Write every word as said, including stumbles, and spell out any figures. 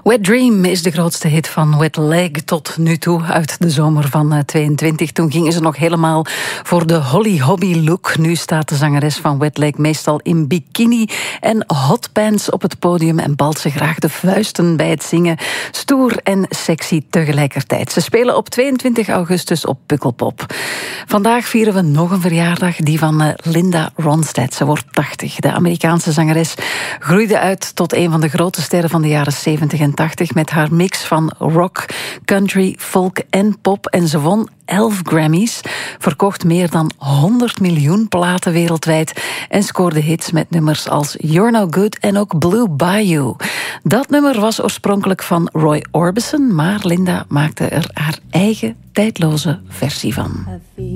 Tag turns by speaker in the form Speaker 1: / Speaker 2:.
Speaker 1: Wet Dream is de grootste hit van Wet Leg tot nu toe uit de zomer van tweeëntwintig. Toen gingen ze nog helemaal voor de Holly Hobby look. Nu staat de zangeres van Wet Leg meestal in bikini en hotpants op het podium en balt ze graag de vuisten bij het zingen. Stoer en sexy tegelijkertijd. Ze spelen op tweeëntwintig augustus op Pukkelpop. Vandaag vieren we nog een verjaardag, die van Linda Ronstadt. Ze wordt tachtig. De Amerikaanse zangeres groeide uit tot een van de grote sterren van de jaren zeventig en tachtig met haar mix van rock, country, folk en pop. En ze won elf Grammys, verkocht meer dan honderd miljoen platen wereldwijd en scoorde hits met nummers als You're No Good en ook Blue Bayou. Dat nummer was oorspronkelijk van Roy Orbison, maar Linda maakte er haar eigen tijdloze versie van.